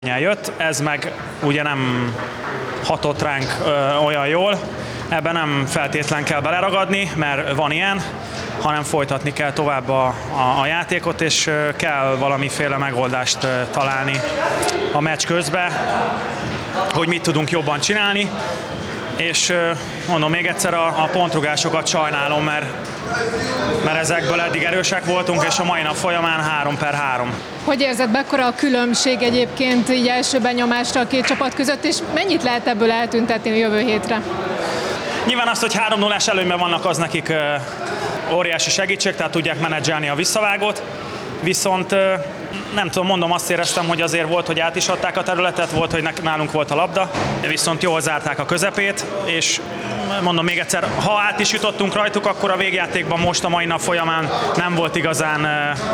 jött, ez meg ugye nem hatott ránk olyan jól, ebben nem feltétlen kell beleragadni, mert van ilyen, hanem folytatni kell tovább a játékot, és kell valamiféle megoldást találni a meccs közben, hogy mit tudunk jobban csinálni, és mondom még egyszer, a pontrugásokat sajnálom, mert ezekből eddig erősek voltunk, és a mai nap folyamán 3/3. Hogy érzed, mekkora a különbség egyébként így első benyomásra a két csapat között, és mennyit lehet ebből eltüntetni a jövő hétre? Nyilván azt, hogy 3-0-ás előnyben vannak, az nekik óriási segítség, tehát tudják menedzselni a visszavágót, viszont nem tudom, mondom, azt éreztem, hogy azért volt, hogy át is adták a területet, volt, hogy nálunk volt a labda, viszont jól zárták a közepét, és mondom még egyszer, ha át is jutottunk rajtuk, akkor a végjátékban most a mai nap folyamán nem volt igazán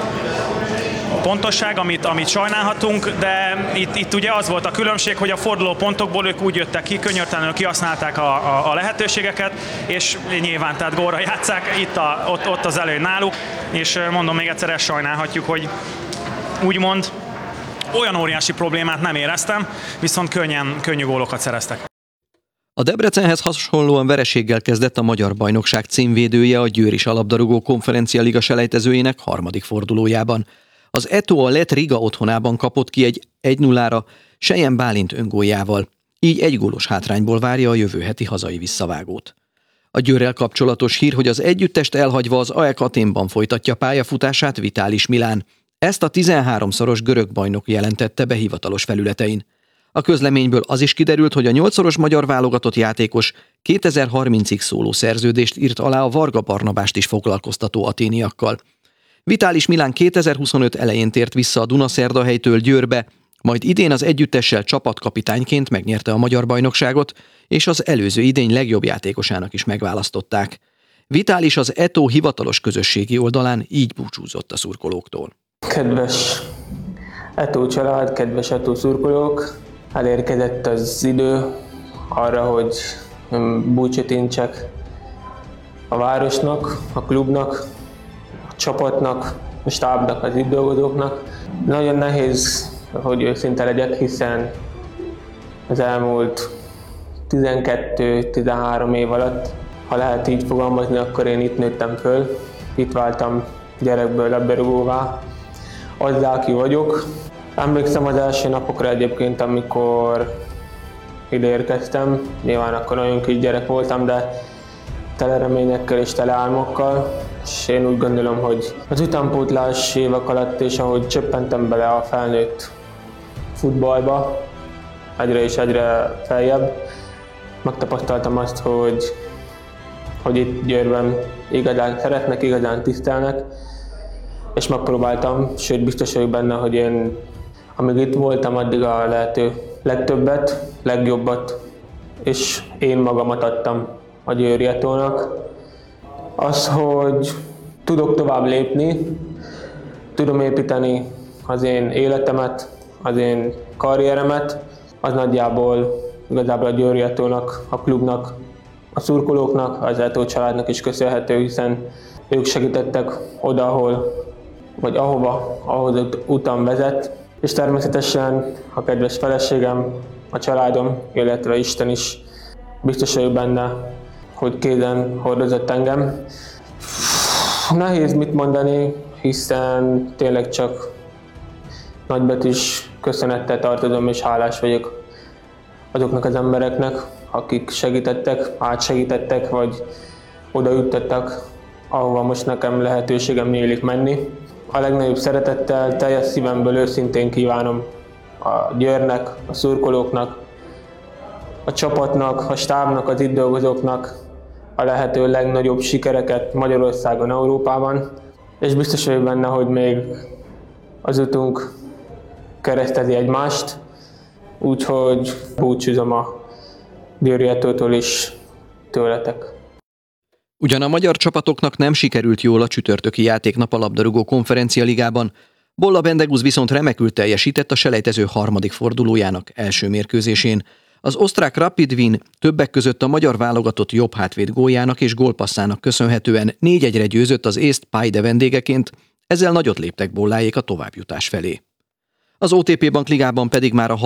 pontosság, amit sajnálhatunk, de itt ugye az volt a különbség, hogy a forduló pontokból ők úgy jöttek ki, könnyörtelenül kihasználták a lehetőségeket, és nyilván tehát gólra játsszák, ott az előny náluk, és mondom még egyszer, ezt sajnálhatjuk, hogy úgymond olyan óriási problémát nem éreztem, viszont könnyű gólokat szereztek. A Debrecenhez hasonlóan vereséggel kezdett a magyar bajnokság címvédője a Győr labdarúgó konferencia liga selejtezőjének harmadik fordulójában. Az Eto a lett Riga otthonában kapott ki egy 1-0-ra Sejen Bálint öngóljával, így egy gólos hátrányból várja a jövő heti hazai visszavágót. A Győrrel kapcsolatos hír, hogy az együttest elhagyva az AEK Athénban folytatja pályafutását Vitális Milán. Ezt a 13-szoros görög bajnok jelentette be hivatalos felületein. A közleményből az is kiderült, hogy a 8-szoros magyar válogatott játékos 2030-ig szóló szerződést írt alá a Varga Barnabást is foglalkoztató aténiakkal. Vitális Milán 2025 elején tért vissza a Dunaszerdahelytől Győrbe, majd idén az együttessel csapatkapitányként megnyerte a magyar bajnokságot, és az előző idény legjobb játékosának is megválasztották. Vitális az Eto hivatalos közösségi oldalán így búcsúzott a szurkolóktól. Kedves Eto család, kedves Eto szurkolók, elérkezett az idő arra, hogy búcsút intsek a városnak, a klubnak, a csapatnak, a stábnak, az itt dolgozóknak. Nagyon nehéz, hogy őszinte legyek, hiszen az elmúlt 12-13 év alatt, ha lehet így fogalmazni, akkor én itt nőttem föl, itt váltam gyerekből labdarúgóvá, azzá, aki vagyok. Emlékszem az első napokra egyébként, amikor ide érkeztem, nyilván akkor nagyon kis gyerek voltam, de tele reményekkel és tele álmokkal, és én úgy gondolom, hogy az utánpótlás évek alatt, és ahogy csöppentem bele a felnőtt futballba, egyre és egyre feljebb, megtapasztaltam azt, hogy itt Győrben igazán szeretnek, igazán tisztelnek, és megpróbáltam, sőt biztos vagyok benne, hogy én amíg itt voltam, addig a lehető legtöbbet, legjobbat, és én magamat adtam a Győri Etónak. Az, hogy tudok tovább lépni, tudom építeni az én életemet, az én karrieremet, az nagyjából igazából a Győri Etónak, a klubnak, a szurkolóknak, az Eto családnak is köszönhető, hiszen ők segítettek oda, ahhoz az utam vezet, és természetesen a kedves feleségem, a családom, illetve Isten is biztos vagyok benne, hogy kézen hordozott engem. Nehéz mit mondani, hiszen tényleg csak nagybetűs köszönettel tartozom, és hálás vagyok azoknak az embereknek, akik segítettek, átsegítettek, vagy oda juttattak, ahova most nekem lehetőségem nyílik menni. A legnagyobb szeretettel, teljes szívemből őszintén kívánom a Győrnek, a szurkolóknak, a csapatnak, a stábnak, az itt dolgozóknak a lehető legnagyobb sikereket Magyarországon, Európában, és biztos vagyok benne, hogy még az utunk keresztezi egymást, úgyhogy búcsúzom a Győri Etótól is tőletek. Ugyan a magyar csapatoknak nem sikerült jól a csütörtöki játéknap a labdarúgó konferencia ligában, Bolla Bendegúz viszont remekül teljesített a selejtező harmadik fordulójának első mérkőzésén. Az osztrák Rapid Wien többek között a magyar válogatott jobb hátvéd góljának és gólpasszának köszönhetően 4-1-re győzött az észt Paide vendégeként, ezzel nagyot léptek Bolláék a továbbjutás felé. Az OTP Bank Ligában pedig már a